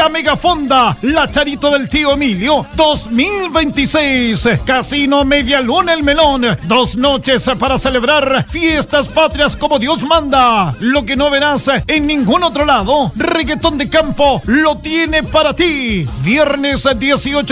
la Megafonda, la Charito del Tío Emilio 2026. Casino Media Luna El Melón. 2 noches para celebrar fiestas patrias como Dios manda. Lo que no verás en ningún otro lado. Reggaetón de campo lo tiene para ti. Viernes 18